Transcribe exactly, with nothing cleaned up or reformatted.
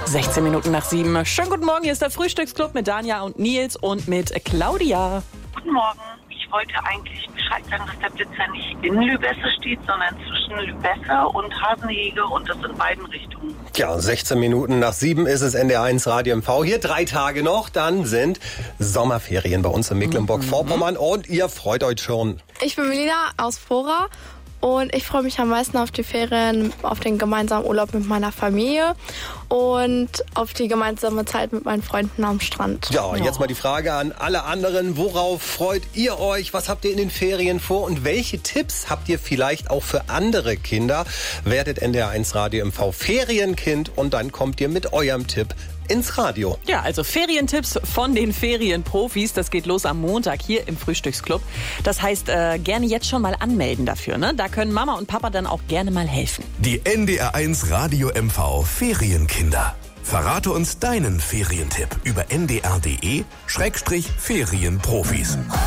sechzehn Minuten nach sieben. Schönen guten Morgen, hier ist der Frühstücksclub mit Danja und Nils und mit Claudia. Guten Morgen. Ich wollte eigentlich Bescheid sagen, dass der Blitzer nicht in Lübesse steht, sondern zwischen Lübesse und Hasenhege und das in beiden Richtungen. Ja, sechzehn Minuten nach sieben ist es N D R eins Radio M V. Hier drei Tage noch, dann sind Sommerferien bei uns in Mecklenburg-Vorpommern mhm. und ihr freut euch schon. Ich bin Melina aus Vora. Und ich freue mich am meisten auf die Ferien, auf den gemeinsamen Urlaub mit meiner Familie und auf die gemeinsame Zeit mit meinen Freunden am Strand. Ja, ja, jetzt mal die Frage an alle anderen. Worauf freut ihr euch? Was habt ihr in den Ferien vor? Und welche Tipps habt ihr vielleicht auch für andere Kinder? Werdet N D R eins Radio M V Ferienkind und dann kommt ihr mit eurem Tipp ins Radio. Ja, also Ferientipps von den Ferienprofis. Das geht los am Montag hier im Frühstücksclub. Das heißt, äh, gerne jetzt schon mal anmelden dafür. Ne? Da können Mama und Papa dann auch gerne mal helfen. Die N D R eins Radio M V Ferienkinder. Verrate uns deinen Ferientipp über n d r punkt d e Schrägstrich Ferienprofis.